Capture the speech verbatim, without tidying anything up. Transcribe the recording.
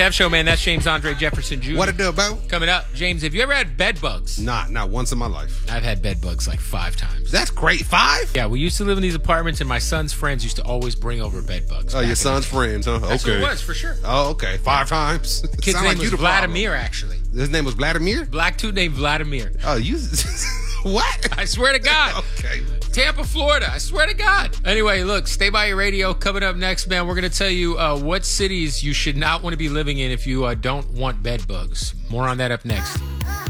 F Show, man. That's James Andre Jefferson Junior What it do, bro? Coming up, James, have you ever had bed bugs? Nah, not once in my life. I've had bed bugs like five times. That's great. Five? Yeah, we used to live in these apartments, and my son's friends used to always bring over bed bugs. Oh, your son's friends, huh? That's okay. what it was, for sure. Oh, okay. Five times. Kid's Sound name like was you the Vladimir, problem. actually. His name was Vladimir? Black dude named Vladimir. Oh, you... What? I swear to God. Okay. Tampa, Florida. I swear to God. Anyway, look, stay by your radio. Coming up next, man, we're going to tell you uh, what cities you should not want to be living in if you uh, don't want bed bugs. More on that up next.